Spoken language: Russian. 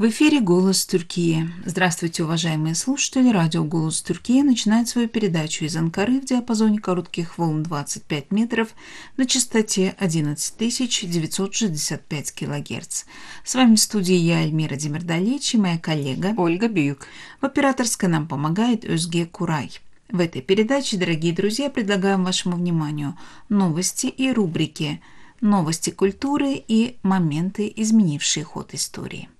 В эфире «Голос Турции». Здравствуйте, уважаемые слушатели. Радио «Голос Турции» начинает свою передачу из Анкары в диапазоне коротких волн 25 метров на частоте 11965 килогерц. С вами в студии я, Альмира Демирдалич, и моя коллега Ольга Бюк. В операторской нам помогает Özge Курай. В этой передаче, дорогие друзья, предлагаем вашему вниманию новости и рубрики «Новости культуры» и «Моменты, изменившие ход истории».